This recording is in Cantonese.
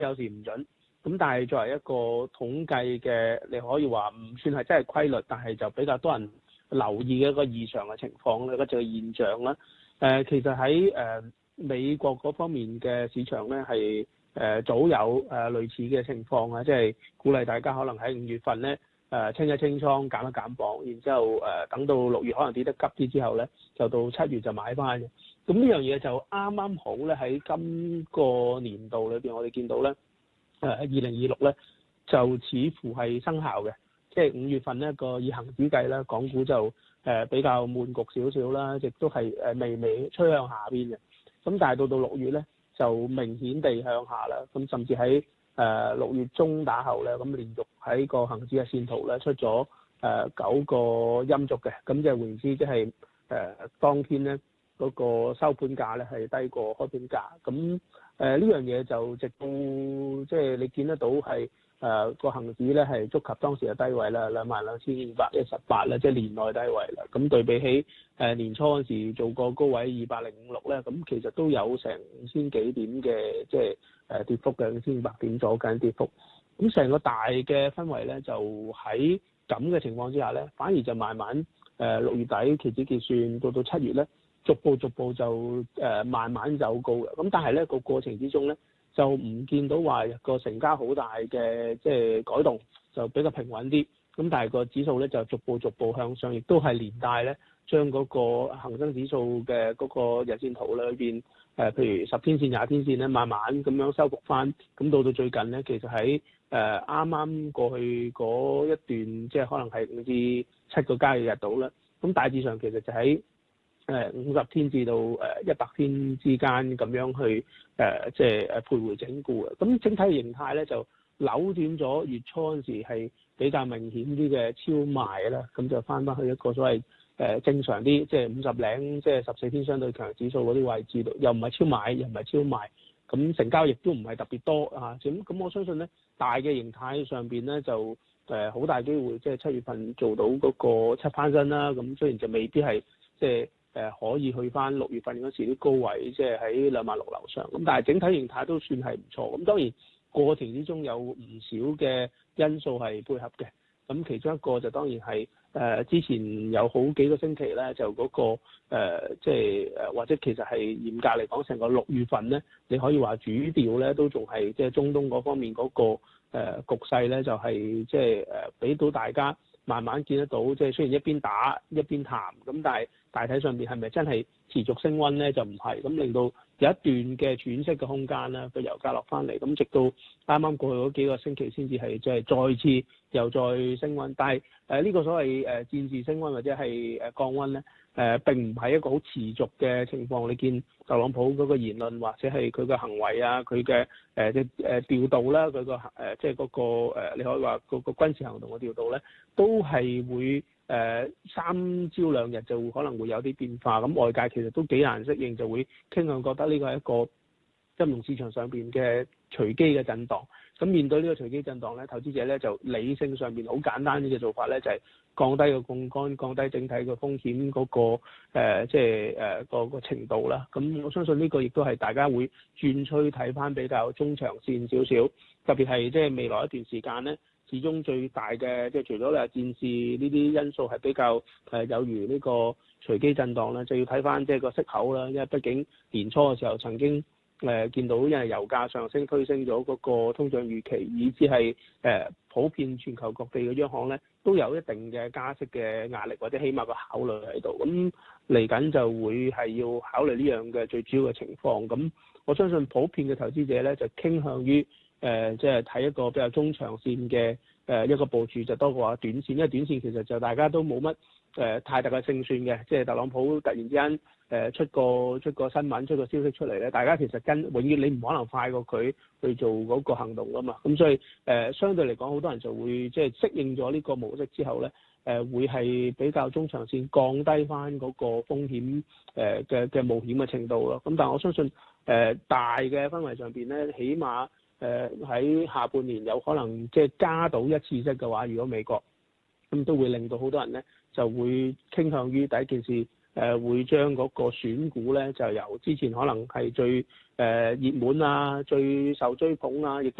有時唔準。咁但係作為一個統計嘅，你可以話唔算係真係規律，但係就比較多人留意嘅一個異常嘅情況咧，一個現象啦。其實喺美國嗰方面嘅市場咧係早有類似嘅情況啊，即係鼓勵大家可能喺5月份咧清一清倉減一減磅，然之後等到6月可能跌得急啲之後咧，就到7月就買翻嘅。咁呢樣嘢就啱啱好咧喺今個年度裏邊，我哋見到咧2026咧就似乎係生效嘅，即係5月份呢個以恆指計啦，港股就比較悶局少少啦，亦都係微微趨向下邊嘅。咁但係到6月咧就明顯地向下啦，咁甚至喺6月中打後咧，咁連續喺個恆指嘅線圖咧出咗9個陰燭嘅，咁即係換言之，即係當天咧嗰個收盤價咧係低過開盤價，咁呢樣嘢就直到即係你見得到係個恆指咧係觸及當時嘅低位啦，22,518啦，即係年內低位啦。咁對比起年初嗰時做過高位205.6咧，咁其實都有成5000幾點嘅即係跌幅嘅，5200點左緊跌幅。咁成個大嘅氛圍咧就喺咁嘅情況之下咧，反而就慢慢6月底期指結算到7月咧，逐步就慢慢走高嘅。咁但係咧個過程之中咧，就唔見到話個成交好大嘅即係改動，就比較平穩啲。咁但係個指數咧就逐步向上，亦都係連帶咧將嗰個恆生指數嘅嗰個日線圖裏邊譬如10天線、20天線咧，慢慢咁樣收復翻。咁到最近咧，其實喺啱啱過去嗰一段，即係可能係5至7個交易日度啦。咁大致上其實就喺50天至到100天之間咁樣去即係徘徊整固嘅。咁整體形態咧就扭轉咗月初嗰時係比較明顯啲嘅超賣啦，咁就翻去一個所謂正常啲，即係50零，即係14天相對強指數嗰啲位置度，又唔係超買，又唔係超賣，咁成交亦都唔係特別多啊。咁我相信咧，大嘅形態上邊咧就好大機會，即係7月份做到嗰個7翻身啦。咁雖然就未必係即係可以去翻6月份嗰時啲高位，即係喺26,000樓上。咁但係整體形態都算係唔錯。咁當然過程之中有唔少嘅因素係配合嘅。咁其中一個就當然係之前有好幾個星期咧，就嗰個即係或者其實係嚴格嚟講，成個6月份咧，你可以話主調咧都仲係即係中東嗰方面嗰個局勢咧，就係即係俾到大家慢慢見得到，即係雖然一邊打一邊談，咁但係大體上邊係咪真係持續升溫咧？就唔係，咁令到有一段嘅喘息嘅空間啦，個油價落翻嚟，咁直到啱啱過去嗰幾個星期先至係即係再次又再升溫。但係呢個所謂漸次升溫或者係降溫咧，並唔係一個好持續嘅情況。你見特朗普嗰個言論或者係佢嘅行為啊，佢嘅調度啦，佢個即係嗰個你可以話個軍事行動嘅調度咧，都係會3朝2日就可能會有啲變化。咁外界其實都幾難適應，就會傾向覺得呢個係一個金融市場上邊嘅隨機嘅震盪。咁面對呢個隨機震盪咧，投資者咧就理性上邊好簡單啲嘅做法咧，就係降低個槓桿，降低整體嘅風險嗰個即係個程度啦。咁我相信呢個亦都係大家會轉趨睇翻比較中長線少少，特別係即係未來一段時間咧，始終最大嘅即係除咗你話戰事呢啲因素係比較有如呢個隨機震盪咧，就要睇翻即係個息口啦，因為畢竟年初嘅時候曾經見到因為油價上升推升咗嗰個通脹預期，以至係普遍全球各地嘅央行咧都有一定嘅加息嘅壓力，或者起碼個考慮喺度。咁嚟緊就會係要考慮呢樣嘅最主要嘅情況。咁我相信普遍嘅投資者咧就傾向於即係睇一個比較中長線嘅一個部署，就多過話短線。因為短線其實就大家都冇乜太大嘅勝算嘅，即係特朗普突然之間出個新聞出個消息出嚟咧，大家其實永遠你唔可能快過佢去做嗰個行動噶嘛。咁所以相對嚟講，好多人就會即係適應咗呢個模式之後咧，會係比較中長線降低翻嗰個風險嘅冒險嘅程度咯。咁但係我相信大嘅氛圍上邊咧，起碼喺下半年有可能即係加到一次息嘅話，如果美國咁都會令到好多人咧就會傾向於第一件事會將嗰個選股咧就由之前可能係最熱門啊、最受追捧啊，亦